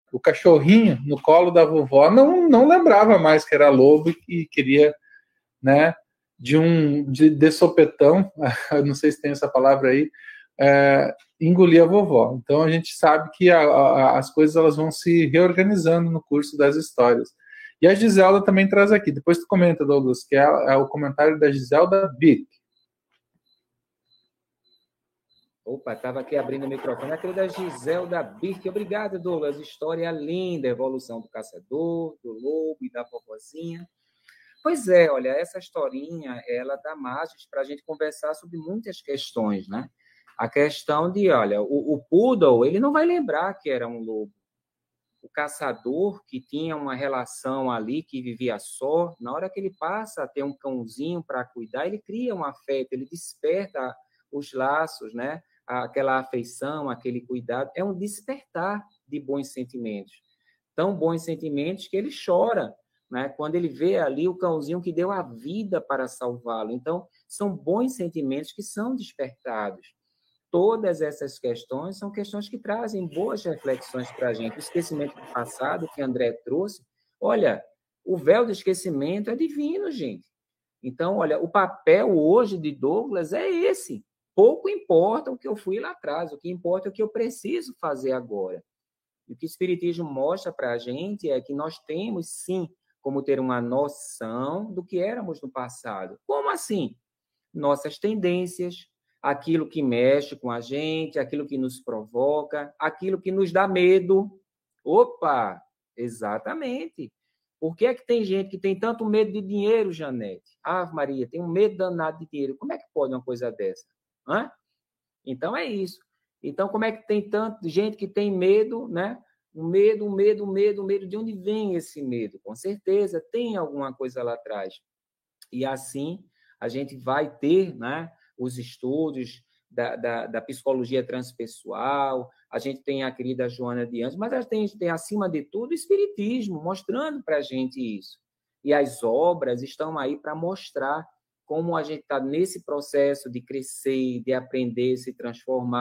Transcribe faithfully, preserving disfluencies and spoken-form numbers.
o cachorrinho no colo da vovó não, não lembrava mais que era lobo e queria, né, de um de, de sopetão, não sei se tem essa palavra aí, é, engolir a vovó. Então a gente sabe que a, a, as coisas elas vão se reorganizando no curso das histórias. E a Giselda também traz aqui, depois tu comenta, Douglas, que é, é o comentário da Giselda Bic. Opa, estava aqui abrindo o microfone. Aquele da Giselda Birk. Obrigado, Douglas. História linda. Evolução do caçador, do lobo e da vovozinha. Pois é, olha, essa historinha, ela dá margens para a gente conversar sobre muitas questões, né? A questão de, olha, o, o poodle, ele não vai lembrar que era um lobo. O caçador, que tinha uma relação ali, que vivia só, na hora que ele passa a ter um cãozinho para cuidar, ele cria um afeto, ele desperta os laços, né? Aquela afeição, aquele cuidado, é um despertar de bons sentimentos. Tão bons sentimentos que ele chora, né? Quando ele vê ali o cãozinho que deu a vida para salvá-lo. Então, são bons sentimentos que são despertados. Todas essas questões são questões que trazem boas reflexões para a gente. O esquecimento do passado, que André trouxe, olha, o véu do esquecimento é divino, gente. Então, olha, o papel hoje de Douglas é esse. Pouco importa o que eu fui lá atrás, o que importa é o que eu preciso fazer agora. E o que o Espiritismo mostra para a gente é que nós temos, sim, como ter uma noção do que éramos no passado. Como assim? Nossas tendências, aquilo que mexe com a gente, aquilo que nos provoca, aquilo que nos dá medo. Opa, exatamente. Por que é que tem gente que tem tanto medo de dinheiro, Janete? Ah, Maria, tem um medo danado de dinheiro. Como é que pode uma coisa dessa? Hã? Então, é isso. Então, como é que tem tanta gente que tem medo, né? Um medo, um medo, um medo, um medo. De onde vem esse medo? Com certeza, tem alguma coisa lá atrás. E assim, a gente vai ter, né, os estudos da, da, da psicologia transpessoal, a gente tem a querida Joana de Anjos, mas a gente tem, acima de tudo, o Espiritismo, mostrando para a gente isso. E as obras estão aí para mostrar como a gente está nesse processo de crescer, de aprender, se transformar.